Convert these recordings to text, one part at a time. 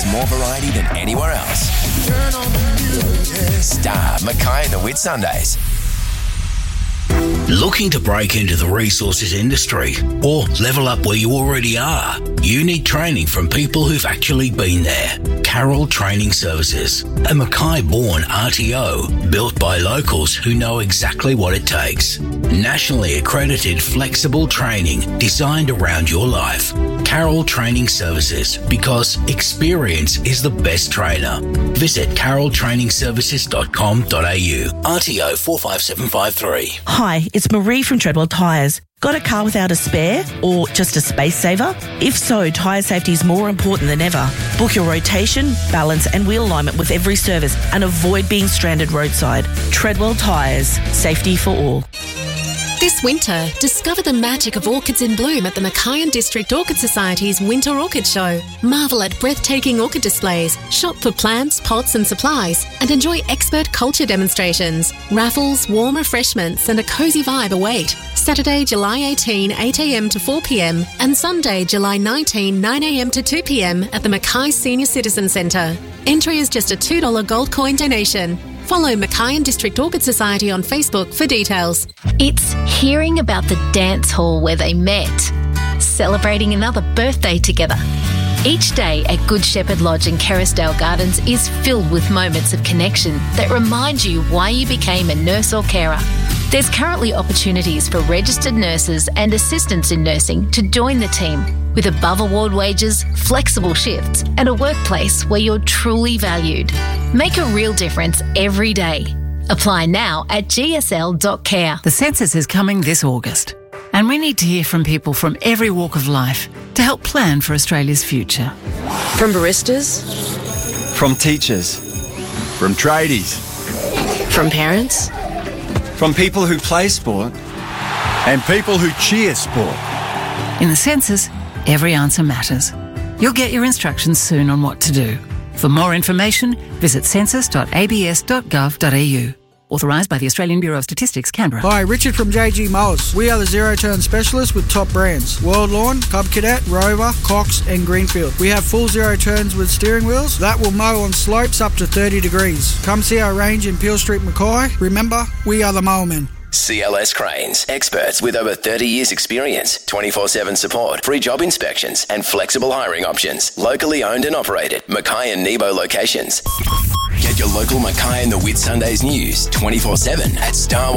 has more variety than anywhere else. Turn on the music. Star Mackay and the Whitsundays. Looking to break into the resources industry or level up where you already are? You need training from people who've actually been there. Carroll Training Services, a Mackay-born RTO built by locals who know exactly what it takes. Nationally accredited flexible training designed around your life. Carroll Training Services, because experience is the best trainer. Visit carrolltrainingservices.com.au. RTO 45753. Hi, it's Marie from Treadwell Tyres. Got a car without a spare or just a space saver? If so, tyre safety is more important than ever. Book your rotation, balance and wheel alignment with every service and avoid being stranded roadside. Treadwell Tyres. Safety for all. This winter, discover the magic of orchids in bloom at the Mackay and District Orchid Society's Winter Orchid Show. Marvel at breathtaking orchid displays, shop for plants, pots and supplies, and enjoy expert culture demonstrations, raffles, warm refreshments and a cosy vibe await. Saturday, July 18, 8am to 4pm and Sunday, July 19, 9am to 2pm at the Mackay Senior Citizen Centre. Entry is just a $2 gold coin donation. Follow Mackay and District Orchid Society on Facebook for details. It's hearing about the dance hall where they met, celebrating another birthday together. Each day at Good Shepherd Lodge in Kerrisdale Gardens is filled with moments of connection that remind you why you became a nurse or carer. There's currently opportunities for registered nurses and assistants in nursing to join the team with above award wages, flexible shifts and a workplace where you're truly valued. Make a real difference every day. Apply now at gsl.care. The census is coming this August and we need to hear from people from every walk of life to help plan for Australia's future. From baristas, from teachers, from tradies, from parents, from people who play sport and people who cheer sport. In the census, every answer matters. You'll get your instructions soon on what to do. For more information, visit census.abs.gov.au. Authorised by the Australian Bureau of Statistics, Canberra. Hi, Richard from JG Mowers. We are the zero-turn specialists with top brands. World Lawn, Cub Cadet, Rover, Cox and Greenfield. We have full zero turns with steering wheels that will mow on slopes up to 30 degrees. Come see our range in Peel Street, Mackay. Remember, we are the Mowermen. CLS Cranes, experts with over 30 years experience, 24/7 support, free job inspections and flexible hiring options. Locally owned and operated, Mackay and Nebo locations. Get your local Mackay and the Whitsundays news 24/7 at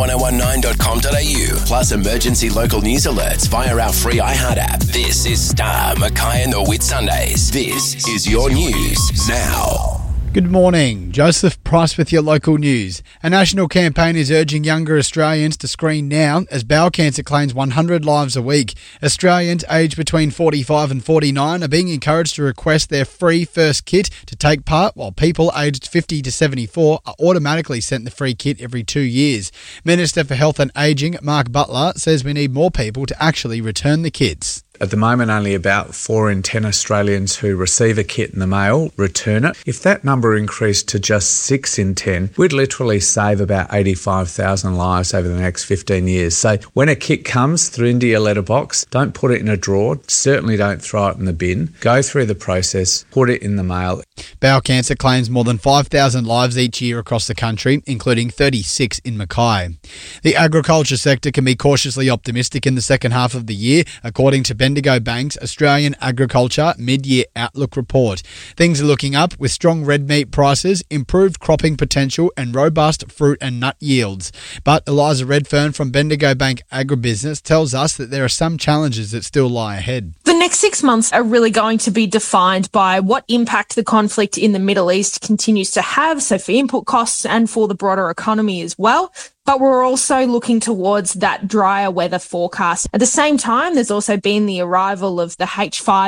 star1019.com.au. Plus emergency local news alerts via our free iHeart app. This is Star Mackay and the Whitsundays. This is your news now. Good morning. Joseph Price with your local news. A national campaign is urging younger Australians to screen now as bowel cancer claims 100 lives a week. Australians aged between 45 and 49 are being encouraged to request their free first kit to take part, while people aged 50 to 74 are automatically sent the free kit every 2 years. Minister for Health and Ageing, Mark Butler, says we need more people to actually return the kits. At the moment, only about 4 in 10 Australians who receive a kit in the mail return it. If that number increased to just 6 in 10, we'd literally save about 85,000 lives over the next 15 years. So when a kit comes through into your letterbox, don't put it in a drawer. Certainly don't throw it in the bin. Go through the process, put it in the mail. Bowel cancer claims more than 5,000 lives each year across the country, including 36 in Mackay. The agriculture sector can be cautiously optimistic in the second half of the year, according to Bendigo Bank's Australian Agriculture Mid-Year Outlook Report. Things are looking up with strong red meat prices, improved cropping potential and robust fruit and nut yields. But Eliza Redfern from Bendigo Bank Agribusiness tells us that there are some challenges that still lie ahead. The next 6 months are really going to be defined by what impact the conflict in the Middle East continues to have, so for input costs and for the broader economy as well. But we're also looking towards that drier weather forecast. At the same time, there's also been the arrival of the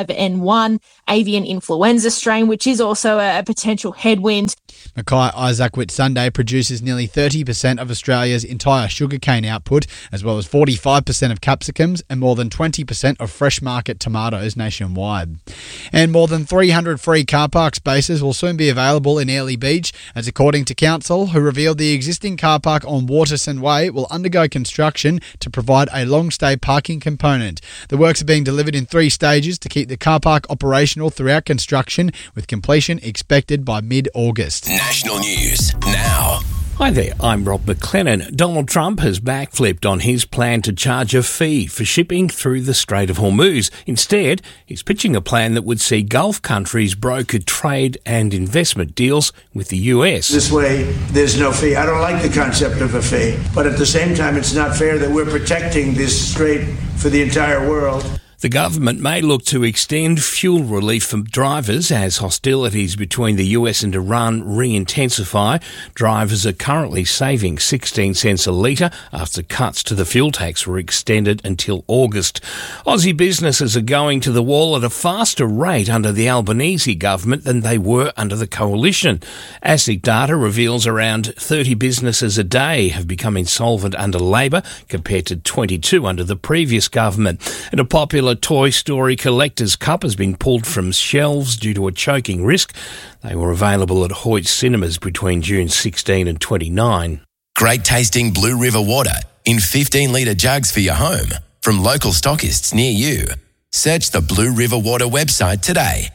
H5N1 avian influenza strain, which is also a potential headwind. Mackay Isaac Whitsunday produces nearly 30% of Australia's entire sugarcane output, as well as 45% of capsicums and more than 20% of fresh market tomatoes nationwide. And more than 300 free car park spaces will soon be available in Airlie Beach, as according to Council, who revealed the existing car park on Water Waterson Way will undergo construction to provide a long-stay parking component. The works are being delivered in 3 stages to keep the car park operational throughout construction, with completion expected by mid-August. National news now. Hi there, I'm Rob McLennan. Donald Trump has backflipped on his plan to charge a fee for shipping through the Strait of Hormuz. Instead, he's pitching a plan that would see Gulf countries broker trade and investment deals with the US. This way, there's no fee. I don't like the concept of a fee, but at the same time, it's not fair that we're protecting this strait for the entire world. The government may look to extend fuel relief for drivers as hostilities between the US and Iran re-intensify. Drivers are currently saving 16 cents a litre after cuts to the fuel tax were extended until August. Aussie businesses are going to the wall at a faster rate under the Albanese government than they were under the coalition. ASIC data reveals around 30 businesses a day have become insolvent under Labor, compared to 22 under the previous government. And a popular Toy Story Collector's Cup has been pulled from shelves due to a choking risk. They were available at Hoyt Cinemas between June 16 and 29. Great tasting Blue River water in 15-litre jugs for your home from local stockists near you. Search the Blue River Water website today.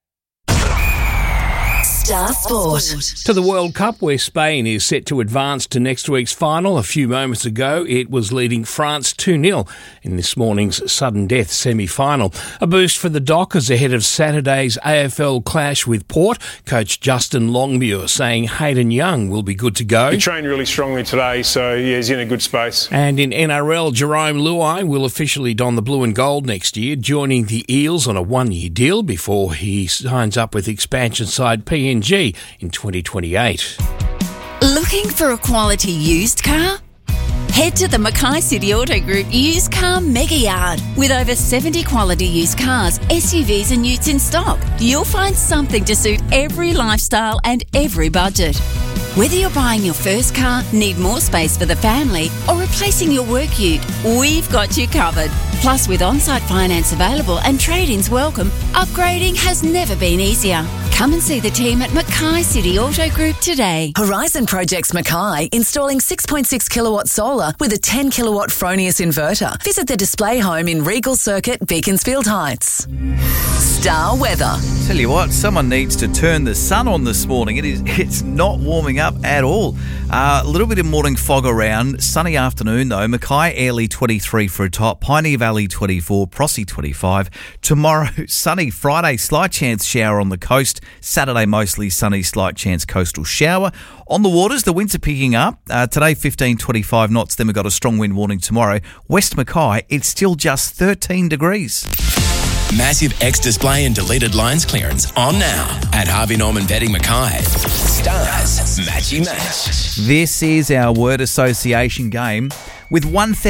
Star Sport. To the World Cup, where Spain is set to advance to next week's final. A few moments ago, it was leading France 2-0 in this morning's sudden death semi-final. A boost for the Dockers ahead of Saturday's AFL clash with Port. Coach Justin Longmuir saying Hayden Young will be good to go. He trained really strongly today, so yeah, he's in a good space. And in NRL, Jerome Luai will officially don the blue and gold next year, joining the Eels on a 1-year deal before he signs up with expansion side PNG in 2028. Looking for a quality used car? Head to the Mackay City Auto Group Used Car Mega Yard. With over 70 quality used cars, SUVs and utes in stock, you'll find something to suit every lifestyle and every budget. Whether you're buying your first car, need more space for the family, or replacing your work ute, we've got you covered. Plus, with on-site finance available and trade-ins welcome, upgrading has never been easier. Come and see the team at Mackay City Auto Group today. Horizon Projects Mackay, installing 6.6 kilowatt solar with a 10 kilowatt Fronius inverter. Visit the display home in Regal Circuit, Beaconsfield Heights. Star weather. Tell you what, someone needs to turn the sun on this morning. It's not warming up at all. A little bit of morning fog around. Sunny afternoon though. Mackay Airlie 23 for a top. Piney Valley 24. Prossie 25. Tomorrow sunny. Friday slight chance shower on the coast. Saturday mostly sunny, slight chance coastal shower. On the waters, the winds are picking up. Today 15-25 knots. Then we've got a strong wind warning tomorrow. West Mackay, it's still just 13 degrees. Massive X display and deleted lines clearance on now at Harvey Norman Betting Mackay. Stars Matchy Match. This is our word association game with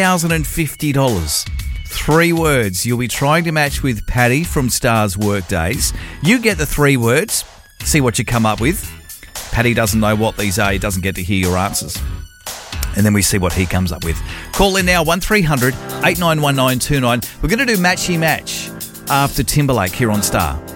$1,050. 3 words you'll be trying to match with Paddy from Stars Workdays. You get the 3 words, see what you come up with. Paddy doesn't know what these are, he doesn't get to hear your answers. And then we see what he comes up with. Call in now, 1300 891929. We're going to do Matchy Match after Timberlake here on Star.